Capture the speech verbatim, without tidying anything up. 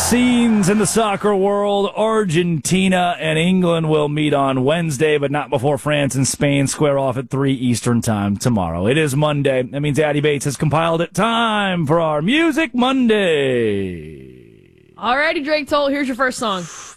scenes in the soccer world. Argentina and England will meet on Wednesday, but not before France and Spain square off at three Eastern time tomorrow. It is Monday. That means Addy Bates has compiled it. Time for our Music Monday. Alrighty, Drake Toll, here's your first song.